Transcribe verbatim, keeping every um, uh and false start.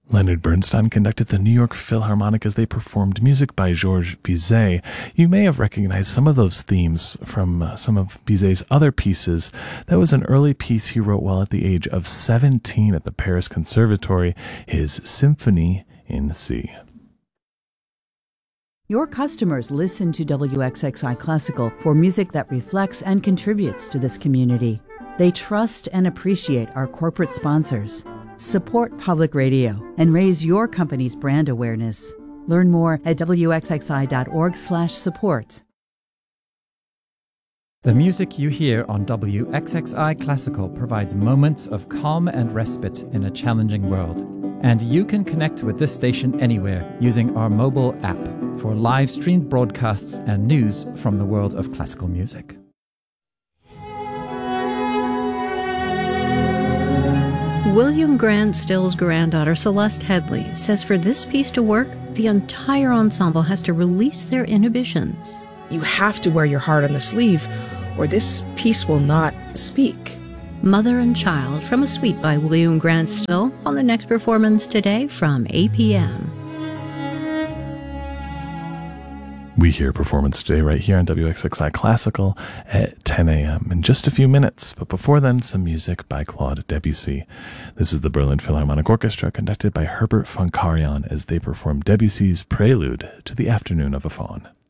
Leonard Bernstein conducted the New York Philharmonic as they performed music by Georges Bizet. You may have recognized some of those themes from uh, some of Bizet's other pieces. That was an early piece he wrote while at the age of seventeen at the Paris Conservatory, his Symphony in C. Your customers listen to W X X I Classical for music that reflects and contributes to this community. They trust and appreciate our corporate sponsors. Support public radio and raise your company's brand awareness. Learn more at W X X I dot org slash support. The music you hear on W X X I Classical provides moments of calm and respite in a challenging world. And you can connect with this station anywhere using our mobile app for live streamed broadcasts and news from the world of classical music. William Grant Still's granddaughter, Celeste Headley, says for this piece to work, the entire ensemble has to release their inhibitions. You have to wear your heart on the sleeve, or this piece will not speak. Mother and Child from a suite by William Grant Still on the next performance today from eight p.m. We hear performance today right here on W X X I Classical at ten a.m. in just a few minutes. But before then, some music by Claude Debussy. This is the Berlin Philharmonic Orchestra conducted by Herbert von Karajan as they perform Debussy's Prelude to the Afternoon of a Faun.